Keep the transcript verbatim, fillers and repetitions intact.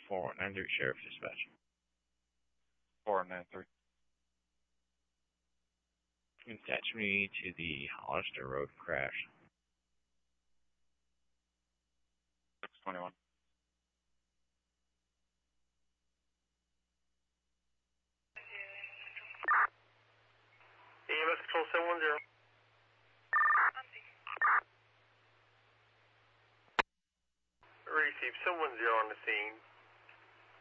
four one nine three, Sheriff Dispatch. four nine three. Attach me to the Hollister Road crash. six twenty-one. E M S Control seven one zero. Receive seven one zero on the scene.